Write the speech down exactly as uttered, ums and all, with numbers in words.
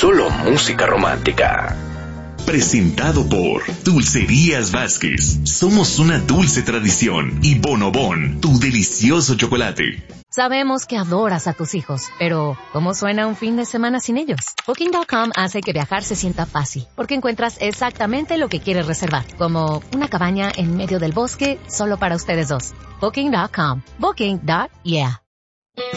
solo música romántica. Presentado por Dulcerías Vázquez. Somos una dulce tradición. Y Bonobón, tu delicioso chocolate. Sabemos que adoras a tus hijos, pero ¿cómo suena un fin de semana sin ellos? Booking punto com hace que viajar se sienta fácil, porque encuentras exactamente lo que quieres reservar, como una cabaña en medio del bosque solo para ustedes dos. Booking punto com. Booking. Yeah.